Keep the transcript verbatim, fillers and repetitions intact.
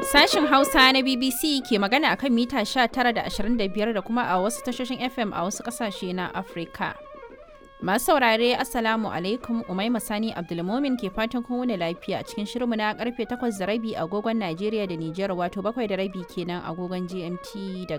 Sashen Hausa na B B C ke magana akan mita sha tara da ashirin da biyar da kuma a wasu tashoshin F M a wasu ƙasashe na Afirka. Masu saurare Assalamu alaikum, Umaima Sani Abdulmumin ke fatan kun wuni lafiya cikin shirinmu na karfe takwas da rabi agogon Najeriya da Nijar, wato bakwai da rabi kenan agogon G M T da